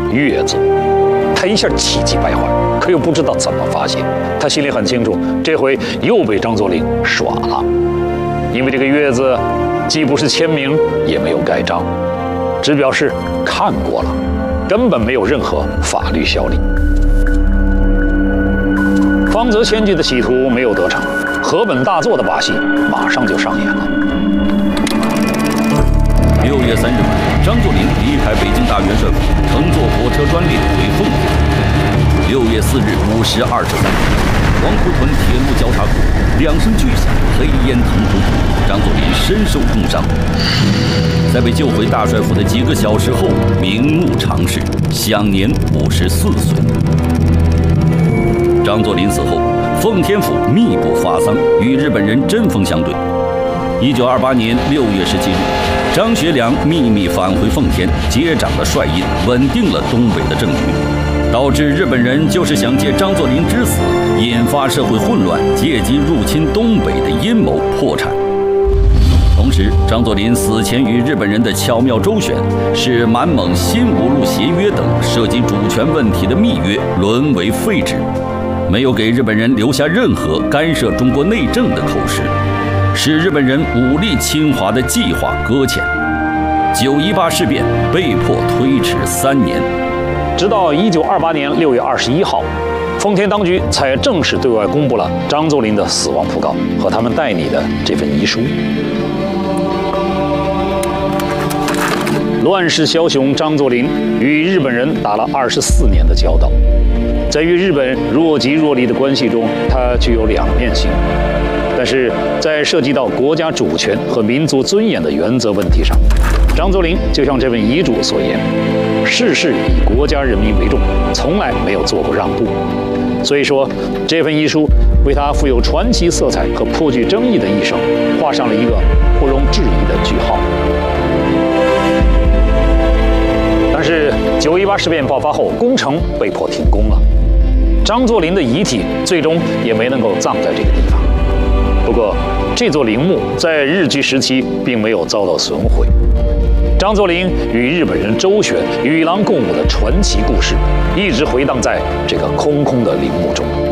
月字。他一下气急败坏，可又不知道怎么发泄。他心里很清楚，这回又被张作霖耍了，因为这个月字既不是签名，也没有盖章，只表示看过了，根本没有任何法律效力。方泽千句的企图没有得逞，河本大作的把戏马上就上演了。 6月3日晚，张作霖离开北京大元帅府，乘坐火车专列回奉天。6月4日5时23分，黄浦屯铁路交叉口2声巨响，黑烟腾空，张作霖身受重伤，在被救回大帅府的几个小时后瞑目长逝，享年54岁。张作霖死后，奉天府密不发丧，与日本人针锋相对。1928年6月17日，张学良秘密返回奉天，接掌了帅印，稳定了东北的政局，导致日本人就是想借张作霖之死引发社会混乱，借机入侵东北的阴谋破产。同时，张作霖死前与日本人的巧妙周旋，使满蒙新五路协约等涉及主权问题的密约沦为废纸，没有给日本人留下任何干涉中国内政的口实，使日本人武力侵华的计划搁浅。9·18事变被迫推迟3年， 直到1928年6月21号，奉天当局才正式对外公布了张作霖的死亡讣告和他们代拟的这份遗书。乱世枭雄张作霖与日本人打了24年的交道，在与日本若即若离的关系中，他具有两面性。但是在涉及到国家主权和民族尊严的原则问题上，张作霖就像这份遗嘱所言，事事以国家人民为重，从来没有做过让步。所以说，这份遗书为他富有传奇色彩和颇具争议的一生画上了一个不容置疑的句号。但是9·18事变爆发后，工程被迫停工了，张作霖的遗体最终也没能够葬在这个地方。不过，这座陵墓在日据时期并没有遭到损毁。张作霖与日本人周旋、与狼共舞的传奇故事，一直回荡在这个空空的陵墓中。